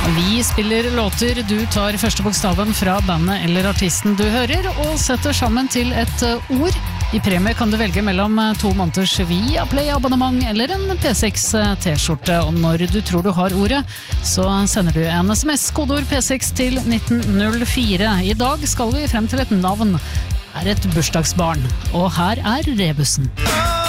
Vi spiller låter, du tar første bokstaven fra bandet eller artisten du hører, og setter sammen til et ord. I premie kan du velge mellom 2 måneders Viaplay-abonnement eller en P6 T-skjorte. Og når du tror du har ordet, så sender du en SMS-kodeord P6 til 1904. I dag skal vi frem til et navn. Er et bursdagsbarn, og her er rebussen.